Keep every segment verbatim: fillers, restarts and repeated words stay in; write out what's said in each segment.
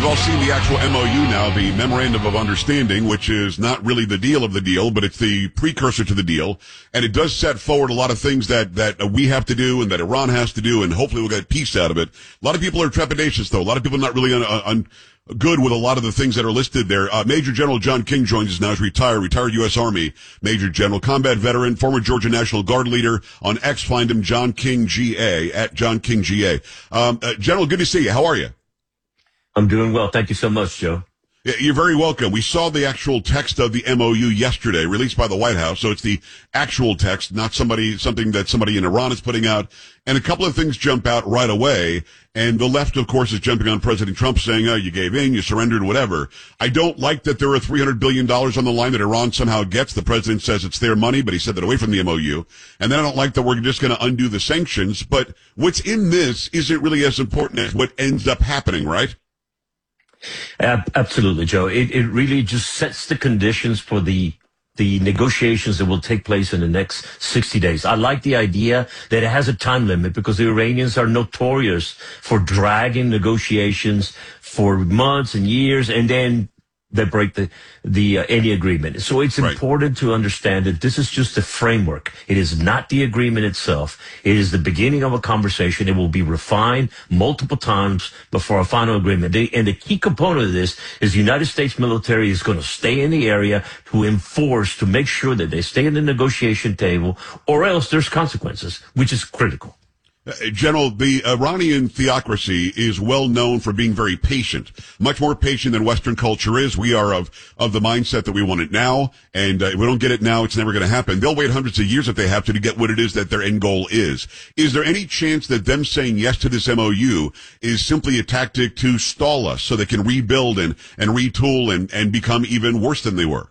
we've all seen the actual M O U now, the Memorandum of Understanding, which is not really the deal of the deal, but it's the precursor to the deal. And it does set forward a lot of things that, that we have to do and that Iran has to do, and hopefully we'll get peace out of it. A lot of people are trepidatious, though. A lot of people are not really on, on good with a lot of the things that are listed there. Uh, Major General John King joins us now. He's retired, retired U S Army Major General, combat veteran, former Georgia National Guard leader. On X, find him, John King G A, at John King G A. Um, uh, General, good to see you. How are you? I'm doing well. Thank you so much, Joe. Yeah, you're very welcome. We saw the actual text of the M O U yesterday, released by the White House. So it's the actual text, not somebody, something that somebody in Iran is putting out. And a couple of things jump out right away. And the left, of course, is jumping on President Trump saying, oh, you gave in, you surrendered, whatever. I don't like that there are three hundred billion dollars on the line that Iran somehow gets. The president says it's their money, but he said that away from the M O U. And then I don't like that we're just going to undo the sanctions. But what's in this isn't really as important as what ends up happening, right? Absolutely, Joe. It, it really just sets the conditions for the the negotiations that will take place in the next sixty days. I like the idea that it has a time limit because the Iranians are notorious for dragging negotiations for months and years, and then they break the the uh, any agreement. So it's right. important to understand that this is just a framework. It is not the agreement itself. It is the beginning of a conversation. It will be refined multiple times before a final agreement. They, and the key component of this is the United States military is going to stay in the area to enforce, to make sure that they stay in the negotiation table, or else there's consequences, which is critical. Uh, General, the Iranian theocracy is well known for being very patient, much more patient than Western culture is. We are of, of the mindset that we want it now, and uh, if we don't get it now, it's never going to happen. They'll wait hundreds of years if they have to to get what it is that their end goal is. Is there any chance that them saying yes to this M O U is simply a tactic to stall us so they can rebuild and, and retool and, and become even worse than they were?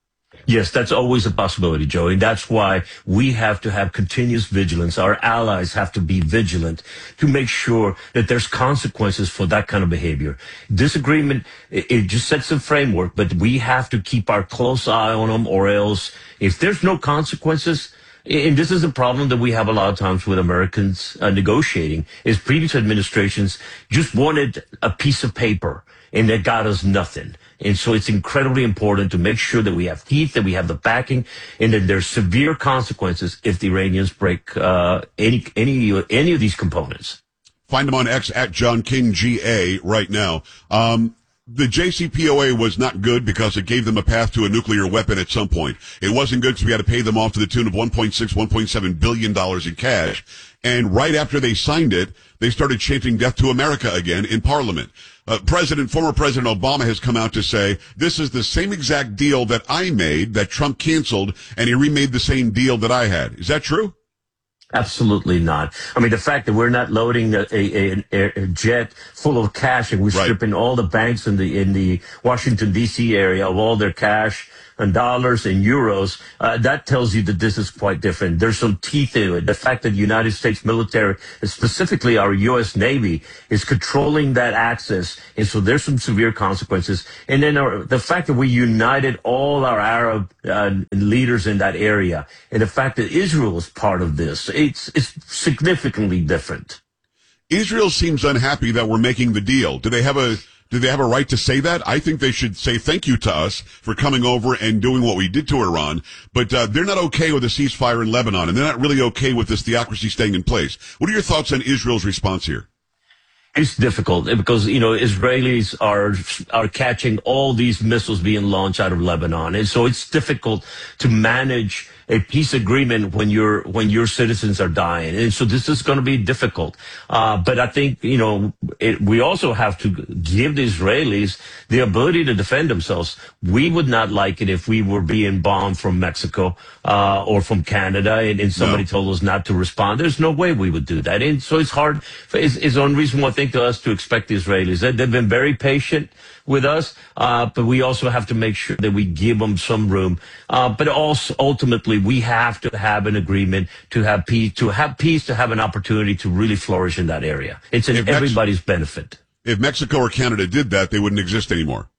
Yes, that's always a possibility, Joey. That's why we have to have continuous vigilance. Our allies have to be vigilant to make sure that there's consequences for that kind of behavior. This agreement, it, it just sets a framework, but we have to keep our close eye on them, or else if there's no consequences, and this is a problem that we have a lot of times with Americans uh, negotiating, is previous administrations just wanted a piece of paper and that got us nothing. And so it's incredibly important to make sure that we have teeth, that we have the backing, and that there's severe consequences if the Iranians break uh, any any any of these components. Find him on X at John King G A right now. Um, the J C P O A was not good because it gave them a path to a nuclear weapon at some point. It wasn't good because we had to pay them off to the tune of one point six, one point seven billion dollars in cash. And right after they signed it, they started chanting death to America again in Parliament. Uh, President, former President Obama has come out to say, this is the same exact deal that I made that Trump canceled, and he remade the same deal that I had. Is that true? Absolutely not. I mean, the fact that we're not loading a, a, a, a jet full of cash and we're right. stripping all the banks in the in the Washington, D C area of all their cash and dollars and euros, uh, that tells you that this is quite different. There's some teeth to it. The fact that the United States military, specifically our U S Navy, is controlling that access, and so there's some severe consequences. And then our, the fact that we united all our Arab uh, leaders in that area, and the fact that Israel is part of this, it's, it's significantly different. Israel seems unhappy that we're making the deal. Do they have a Do they have a right to say that? I think they should say thank you to us for coming over and doing what we did to Iran. But uh, they're not okay with a ceasefire in Lebanon, and they're not really okay with this theocracy staying in place. What are your thoughts on Israel's response here? It's difficult because, you know, Israelis are are catching all these missiles being launched out of Lebanon. And so it's difficult to manage a peace agreement when your when your citizens are dying. And so this is going to be difficult. Uh, but I think, you know, it, we also have to give the Israelis the ability to defend themselves. We would not like it if we were being bombed from Mexico uh, or from Canada and, and somebody no. told us not to respond. There's no way we would do that. And so it's hard. It's, it's unreasonable, I think, to us to expect the Israelis. They've been very patient with us, uh, but we also have to make sure that we give them some room. Uh, but also, ultimately, we have to have an agreement to have peace, to have peace, to have an opportunity to really flourish in that area. It's in if everybody's Mex- benefit. If Mexico or Canada did that, they wouldn't exist anymore.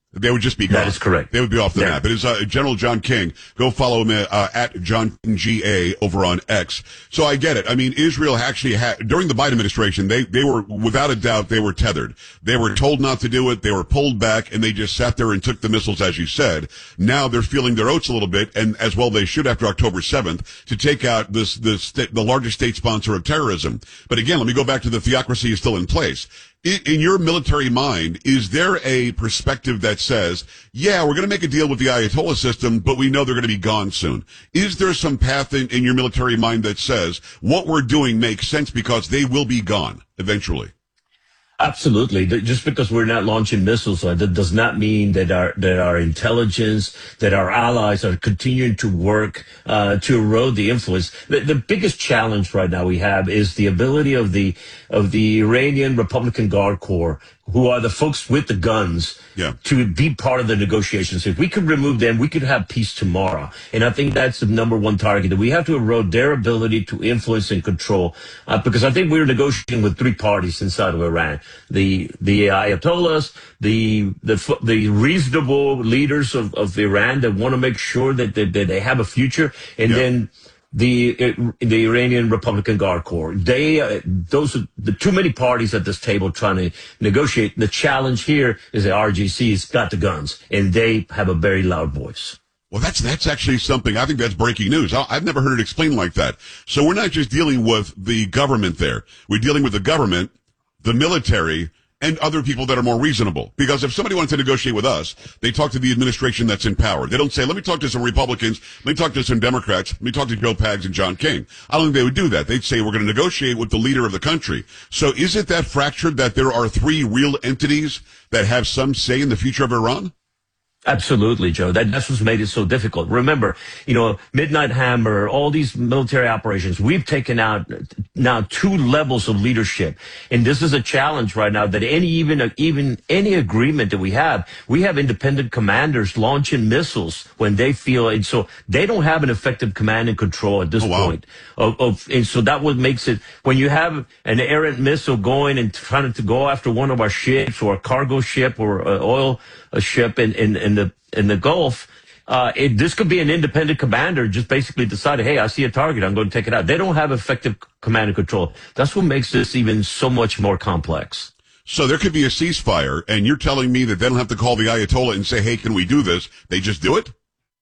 They would just be gone. That is correct. They would be off the Yeah. map. It is uh, General John King. Go follow him uh, at John King G A over on X. So I get it. I mean, Israel actually had, during the Biden administration, they, they were, without a doubt, they were tethered. They were told not to do it. They were pulled back, and they just sat there and took the missiles, as you said. Now they're feeling their oats a little bit, and as well they should after October seventh, to take out this, this, the largest state sponsor of terrorism. But again, let me go back to the theocracy is still in place. In your military mind, is there a perspective that says, yeah, we're going to make a deal with the Ayatollah system, but we know they're going to be gone soon? Is there some path in, in your military mind that says what we're doing makes sense because they will be gone eventually? Absolutely. Just because we're not launching missiles, uh, that does not mean that our that our intelligence, that our allies are continuing to work uh, to erode the influence. The, the biggest challenge right now we have is the ability of the of the Iranian Republican Guard Corps, who are the folks with the guns, yeah. to be part of the negotiations. If we could remove them, we could have peace tomorrow. And I think that's the number one target, that we have to erode their ability to influence and control. Uh, because I think we're negotiating with three parties inside of Iran. The the Ayatollahs, the the the reasonable leaders of, of Iran that want to make sure that, that, that they have a future, and yeah. then the the Iranian Republican Guard Corps. They uh, those are the too many parties at this table trying to negotiate. The challenge here is the R G C's got the guns, and they have a very loud voice. Well, that's that's actually something. I think that's breaking news. I've never heard it explained like that. So we're not just dealing with the government there. We're dealing with the government, the military, and other people that are more reasonable. Because if somebody wants to negotiate with us, they talk to the administration that's in power. They don't say, let me talk to some Republicans, let me talk to some Democrats, let me talk to Joe Pags and John King. I don't think they would do that. They'd say, we're going to negotiate with the leader of the country. So is it that fractured that there are three real entities that have some say in the future of Iran? Absolutely, Joe. That, that's what's made it so difficult. Remember, you know, Midnight Hammer, all these military operations, we've taken out now two levels of leadership. And this is a challenge right now that any, even, even any agreement that we have, we have independent commanders launching missiles when they feel, and so they don't have an effective command and control at this oh, wow. point. Of, of, and so that what makes it, when you have an errant missile going and trying to go after one of our ships or a cargo ship or an oil a ship in, in, in the in the Gulf, uh, it, this could be an independent commander just basically decided, hey, I see a target, I'm going to take it out. They don't have effective command and control. That's what makes this even so much more complex. So there could be a ceasefire, and you're telling me that they don't have to call the Ayatollah and say, hey, can we do this? They just do it?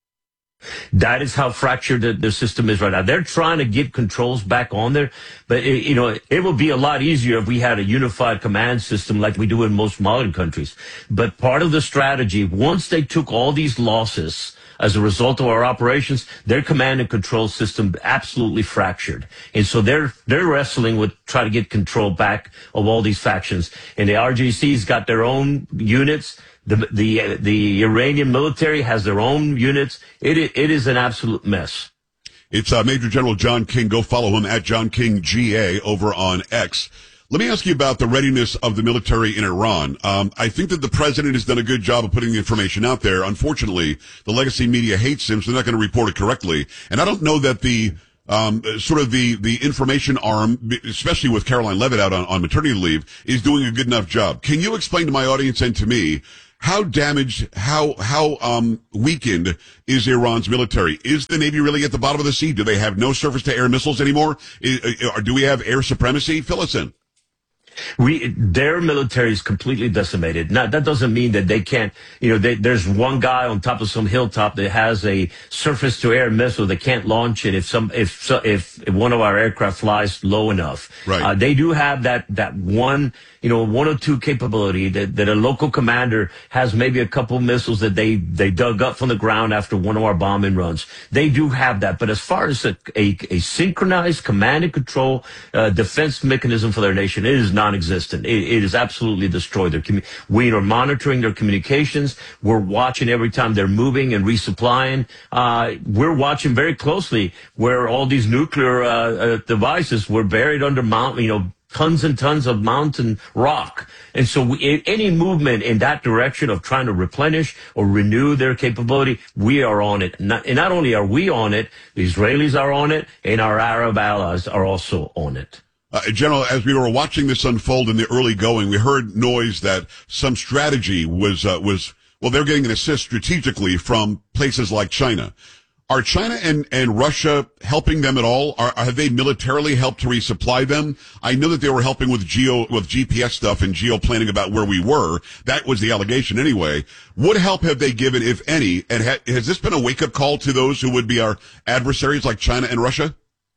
That is how fractured the, the system is right now. They're trying to get controls back on there, but it, you know, it would be a lot easier if we had a unified command system like we do in most modern countries. But part of the strategy, once they took all these losses as a result of our operations, their command and control system absolutely fractured. And so they're, they're wrestling with trying to get control back of all these factions. And the R G C's got their own units. The, the, the Iranian military has their own units. It, it is an absolute mess. It's uh, Major General John King. Go follow him at John King G A over on X. Let me ask you about the readiness of the military in Iran. Um, I think that the president has done a good job of putting the information out there. Unfortunately, the legacy media hates him, so they're not going to report it correctly. And I don't know that the Um, sort of the, the information arm, especially with Caroline Levitt out on, on maternity leave, is doing a good enough job. Can you explain to my audience and to me how damaged, how, how, um, weakened is Iran's military? Is the Navy really at the bottom of the sea? Do they have no surface to air missiles anymore? Is, or do we have air supremacy? Fill us in. We, their military is completely decimated. Now, that doesn't mean that they can't, you know, they, there's one guy on top of some hilltop that has a surface to air missile that can't launch it if some, if, if, if one of our aircraft flies low enough. Right. Uh, they do have that, that one, you know, one or two capability that, that a local commander has maybe a couple missiles that they, they dug up from the ground after one of our bombing runs. They do have that. But as far as a, a, a synchronized command and control, uh, defense mechanism for their nation, it is not non-existent. It, it is absolutely destroyed. Their commu- we are monitoring their communications. We're watching every time they're moving and resupplying. Uh, we're watching very closely where all these nuclear uh, uh, devices were buried under mountain, you know, tons and tons of mountain rock. And so we, any movement in that direction of trying to replenish or renew their capability, we are on it. Not, and not only are we on it, the Israelis are on it, and our Arab allies are also on it. Uh, General, as we were watching this unfold in the early going, we heard noise that some strategy was uh, was Well, they're getting an assist strategically from places like China. Are China and, and Russia helping them at all? Are, have they militarily helped to resupply them? I know that they were helping with geo, with G P S stuff and geo planning about where we were. That was the allegation anyway. What help have they given, if any? And ha, has this been a wake-up call to those who would be our adversaries like China and Russia?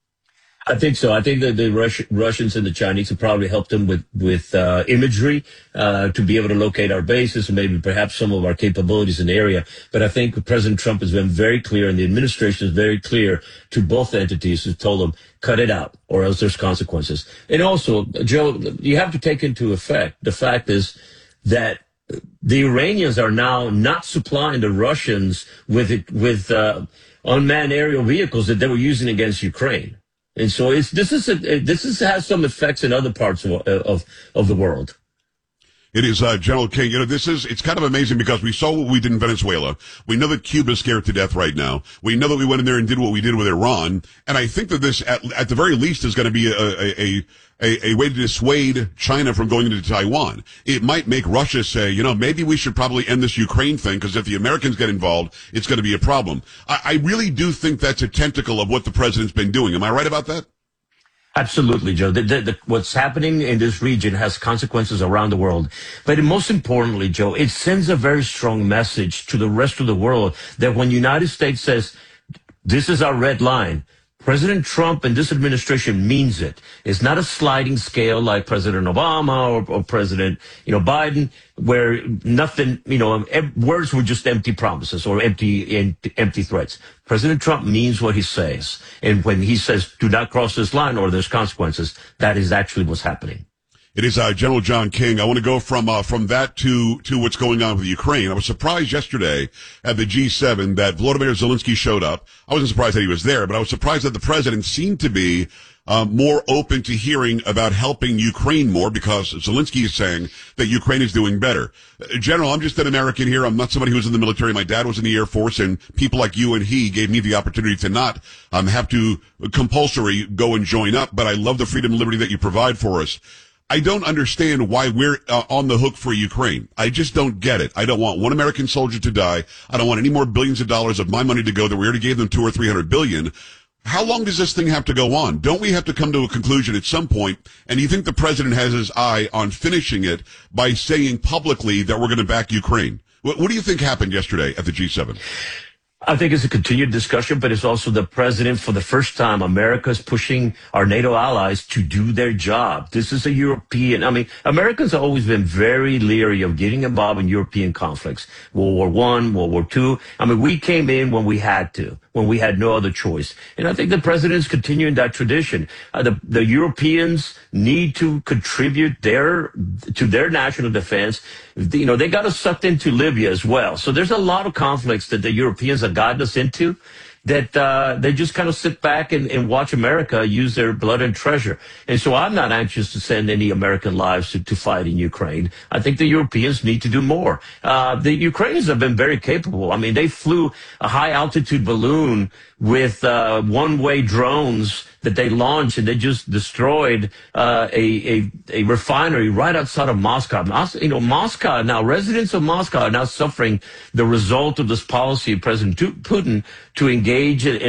I think so. I think that the Rus- Russians and the Chinese have probably helped them with with uh, imagery uh, to be able to locate our bases and maybe perhaps some of our capabilities in the area. But I think President Trump has been very clear, and the administration is very clear to both entities who told them, cut it out, or else there's consequences. And also, Joe, you have to take into effect the fact is that the Iranians are now not supplying the Russians with it, with uh, unmanned aerial vehicles that they were using against Ukraine. And so it's, this is a, this is, has some effects in other parts of of, of the world. It is, uh, General King. You know, this is, it's kind of amazing because we saw what we did in Venezuela. We know that Cuba's scared to death right now. We know that we went in there and did what we did with Iran. And I think that this, at, at the very least, is going to be a, a, a, a way to dissuade China from going into Taiwan. It might make Russia say, you know, maybe we should probably end this Ukraine thing because if the Americans get involved, it's going to be a problem. I, I really do think that's a tentacle of what the president's been doing. Am I right about that? Absolutely, Joe. The, the, the, what's happening in this region has consequences around the world. But most importantly, Joe, it sends a very strong message to the rest of the world that when the United States says, this is our red line, President Trump and this administration means it. It's not a sliding scale like President Obama or, or President, you know, Biden, where nothing, you know, words were just empty promises or empty, empty threats. President Trump means what he says. And when he says, do not cross this line or there's consequences, that is actually what's happening. It is uh, General John King. I want to go from uh, from that to to what's going on with Ukraine. I was surprised yesterday at the G seven that Volodymyr Zelensky showed up. I wasn't surprised that he was there, but I was surprised that the president seemed to be uh, more open to hearing about helping Ukraine more because Zelensky is saying that Ukraine is doing better. Uh, General, I'm just an American here. I'm not somebody who's in the military. My dad was in the Air Force, and people like you and he gave me the opportunity to not um, have to compulsory go and join up, but I love the freedom and liberty that you provide for us. I don't understand why we're uh, on the hook for Ukraine. I just don't get it. I don't want one American soldier to die. I don't want any more billions of dollars of my money to go that we already gave them two or three hundred billion. How long does this thing have to go on? Don't we have to come to a conclusion at some point? And do you think the president has his eye on finishing it by saying publicly that we're going to back Ukraine? What, what do you think happened yesterday at the G seven? I think it's a continued discussion, but it's also the president, for the first time, America's pushing our NATO allies to do their job. This is a European, I mean, Americans have always been very leery of getting involved in European conflicts. World War One, World War Two. I mean, we came in when we had to, when we had no other choice. And I think the president is continuing that tradition. Uh, the, the Europeans need to contribute their, to their national defense. You know, they got us sucked into Libya as well. So there's a lot of conflicts that the Europeans have gotten us into that uh, they just kind of sit back and, and watch America use their blood and treasure. And so I'm not anxious to send any American lives to, to fight in Ukraine. I think the Europeans need to do more. Uh, the Ukrainians have been very capable. I mean, they flew a high-altitude balloon with uh, one-way drones that they launched, and they just destroyed uh, a, a a refinery right outside of Moscow. Mos- you know, Moscow now, residents of Moscow are now suffering the result of this policy of President Putin to engage in